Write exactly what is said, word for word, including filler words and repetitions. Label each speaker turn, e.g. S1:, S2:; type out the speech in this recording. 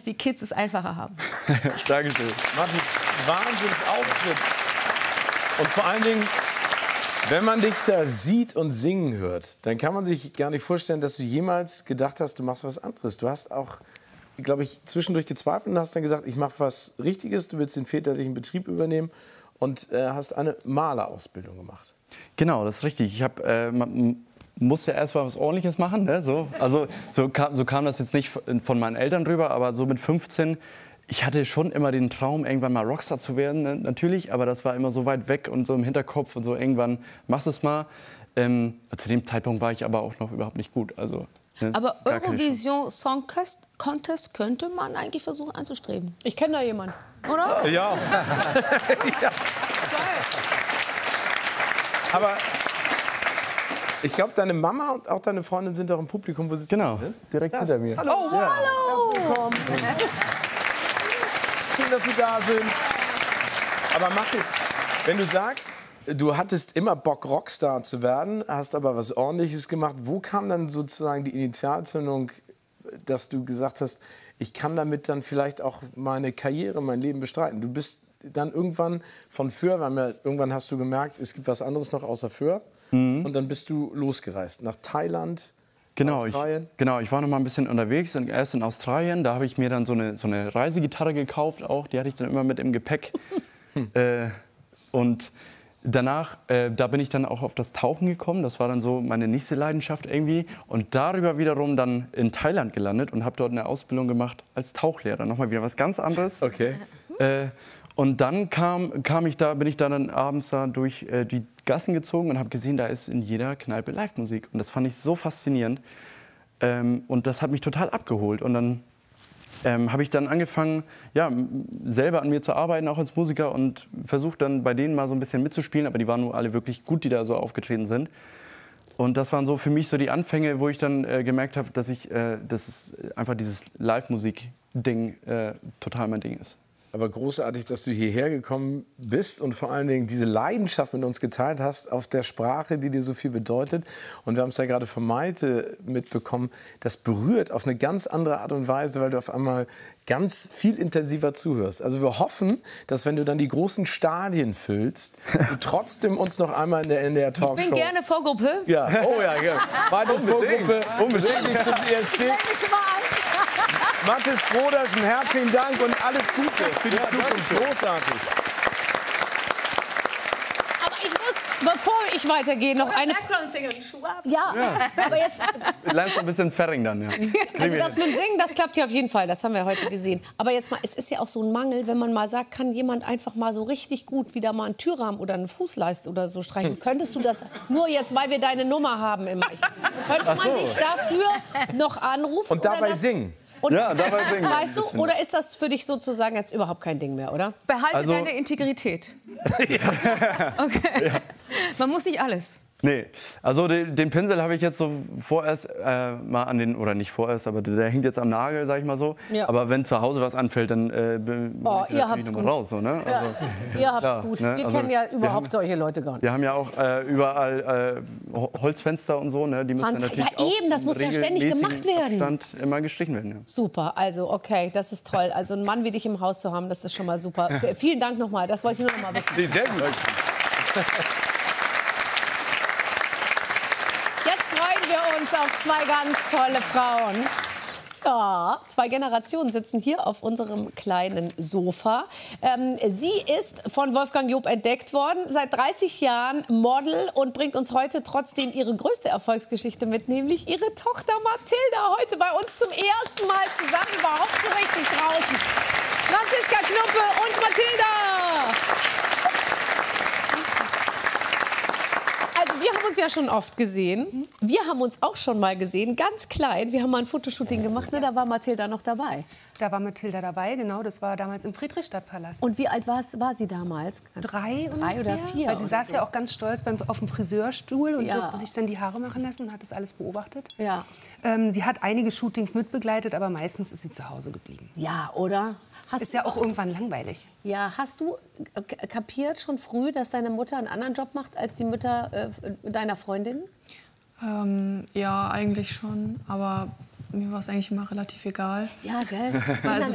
S1: die Kids es einfacher haben.
S2: Dankeschön.
S3: Mathis, Wahnsinnsauftritt. Und vor allen Dingen, wenn man dich da sieht und singen hört, dann kann man sich gar nicht vorstellen, dass du jemals gedacht hast, du machst was anderes. Du hast auch, glaube ich, zwischendurch gezweifelt und hast dann gesagt, ich mache was Richtiges, du willst den väterlichen Betrieb übernehmen und äh, hast eine Malerausbildung gemacht.
S2: Genau, das ist richtig. Ich habe, äh, man muss ja erst mal was Ordentliches machen. Ne? So, also so kam, so kam das jetzt nicht von meinen Eltern rüber, aber so mit fünfzehn. Ich hatte schon immer den Traum, irgendwann mal Rockstar zu werden, ne? Natürlich, aber das war immer so weit weg und so im Hinterkopf und so, irgendwann machst du es mal. Ähm, zu dem Zeitpunkt war ich aber auch noch überhaupt nicht gut. Also, ne?
S1: Aber Eurovision Song Contest könnte man eigentlich versuchen anzustreben.
S4: Ich kenne da jemanden.
S1: Oder?
S3: Ja. Ja. Aber ich glaube, deine Mama und auch deine Freundin sind doch im Publikum. Wo sitzen
S2: Genau,
S3: die, ne?
S2: direkt
S3: Ja,
S2: hinter mir.
S3: Hallo.
S1: Oh,
S3: Ja.
S1: hallo!
S3: Herzlich willkommen. Schön, dass Sie da sind. Aber Mathis, wenn du sagst, du hattest immer Bock, Rockstar zu werden, hast aber was Ordentliches gemacht, wo kam dann sozusagen die Initialzündung, dass du gesagt hast, ich kann damit dann vielleicht auch meine Karriere, mein Leben bestreiten? Du bist dann irgendwann von Föhr, weil ja, irgendwann hast du gemerkt, es gibt was anderes noch außer Föhr. Mhm. Und dann bist du losgereist nach Thailand.
S2: Genau ich, genau, ich war noch mal ein bisschen unterwegs, erst in Australien. Da habe ich mir dann so eine, so eine Reisegitarre gekauft, auch. Die hatte ich dann immer mit im Gepäck. Hm. Äh, und danach, äh, da bin ich dann auch auf das Tauchen gekommen. Das war dann so meine nächste Leidenschaft irgendwie. Und darüber wiederum dann in Thailand gelandet und habe dort eine Ausbildung gemacht als Tauchlehrer. Nochmal wieder was ganz anderes.
S3: Okay.
S2: Äh, und dann kam, kam ich da, bin ich da dann abends da durch äh, die Gassen gezogen und habe gesehen, da ist in jeder Kneipe Live-Musik. Und das fand ich so faszinierend. Ähm, und das hat mich total abgeholt. Und dann ähm, habe ich dann angefangen, ja, selber an mir zu arbeiten, auch als Musiker. Und versucht dann bei denen mal so ein bisschen mitzuspielen. Aber die waren nur alle wirklich gut, die da so aufgetreten sind. Und das waren so für mich so die Anfänge, wo ich dann äh, gemerkt habe, dass, ich, äh, dass es einfach dieses Live-Musik-Ding äh, total mein Ding ist.
S3: Aber großartig, dass du hierher gekommen bist und vor allen Dingen diese Leidenschaft mit uns geteilt hast auf der Sprache, die dir so viel bedeutet. Und wir haben es ja gerade von Maite mitbekommen, das berührt auf eine ganz andere Art und Weise, weil du auf einmal ganz viel intensiver zuhörst. Also wir hoffen, dass wenn du dann die großen Stadien füllst, du trotzdem uns noch einmal in der N D R Talkshow...
S1: Ich bin gerne Vorgruppe.
S3: Ja, oh ja, ja. Maites Vorgruppe, unbedingt zum E S C. Mathis Brodersen, herzlichen Dank und alles Gute für die ja, Zukunft. Großartig.
S4: Aber ich muss, bevor ich weitergehe, noch eine... Ja, ja, aber jetzt...
S2: Du lernst ein bisschen Ferring dann, ja.
S4: Also das mit dem Singen, das klappt ja auf jeden Fall. Das haben wir heute gesehen. Aber jetzt mal, es ist ja auch so ein Mangel, wenn man mal sagt, kann jemand einfach mal so richtig gut wieder mal einen Türrahmen oder eine Fußleiste oder so streichen. Hm. Könntest du das nur jetzt, weil wir deine Nummer haben immer? Könnte man so. dich dafür noch anrufen?
S3: Und dabei
S4: das,
S3: singen?
S4: Und,
S2: ja, dabei singen.
S4: Weißt du, oder ist das für dich sozusagen jetzt überhaupt kein Ding mehr, oder?
S1: Behalte
S2: also,
S1: deine Integrität. Okay. Ja. Man muss nicht alles.
S2: Nee, also den, den Pinsel habe ich jetzt so vorerst äh, mal an den, oder nicht vorerst, aber der hängt jetzt am Nagel, sag ich mal so. Ja. Aber wenn zu Hause was anfällt, dann äh,
S4: oh, ihr habt's gut.
S2: raus. So, ne?
S4: Ja,
S2: also,
S4: ihr habt's
S2: ja,
S4: gut.
S2: Ne?
S4: Wir
S2: also,
S4: kennen ja überhaupt
S2: haben,
S4: solche Leute gar nicht.
S2: Wir haben ja auch äh, überall äh, Holzfenster und so, ne? Die müssen
S4: Fand,
S2: natürlich
S4: ja eben, das muss ja ständig gemacht werden.
S2: Abstand immer gestrichen werden. Ja.
S4: Super, also okay, das ist toll. Also einen Mann wie dich im Haus zu haben, das ist schon mal super. Vielen Dank nochmal, das wollte ich nur noch mal wissen.
S3: Sehr gut.
S4: Auf zwei ganz tolle Frauen. Ja, zwei Generationen sitzen hier auf unserem kleinen Sofa. Ähm, sie ist von Wolfgang Job entdeckt worden, seit dreißig Jahren Model und bringt uns heute trotzdem ihre größte Erfolgsgeschichte mit, nämlich ihre Tochter Mathilda, heute bei uns zum ersten Mal zusammen, überhaupt so richtig draußen. Franziska Knuppe und Mathilda! Also wir haben uns ja schon oft gesehen. Wir haben uns auch schon mal gesehen, ganz klein. Wir haben mal ein Fotoshooting gemacht, ne? Da war Mathilda noch dabei.
S5: Da war Mathilda dabei, genau. Das war damals im Friedrichstadtpalast.
S4: Und wie alt war, war sie damals?
S5: Drei,
S4: Drei oder vier?
S5: Weil sie saß
S4: so.
S5: ja auch ganz stolz beim, auf dem Friseurstuhl und
S4: ja.
S5: durfte sich dann die Haare machen lassen und hat das alles beobachtet.
S4: Ja.
S5: Ähm, sie hat einige Shootings mitbegleitet, aber meistens ist sie zu Hause geblieben.
S4: Ja, oder? Hast
S5: ist ja auch irgendwann langweilig.
S4: Ja, hast du kapiert schon früh, dass deine Mutter einen anderen Job macht als die Mütter äh, deiner Freundin?
S6: Ähm, ja, eigentlich schon, aber mir war es eigentlich immer relativ egal.
S4: Ja, gell?
S6: Also